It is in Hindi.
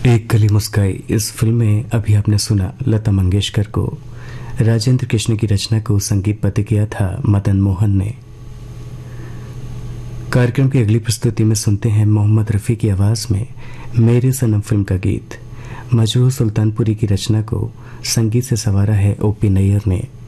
एक गली मुस्काई इस फिल्म में अभी आपने सुना लता मंगेशकर को। राजेंद्र कृष्ण की रचना को संगीतबद्ध किया था मदन मोहन ने। कार्यक्रम की अगली प्रस्तुति में सुनते हैं मोहम्मद रफ़ी की आवाज़ में मेरे सनम फिल्म का गीत। मजरूह सुल्तानपुरी की रचना को संगीत से संवारा है ओपी नैयर ने।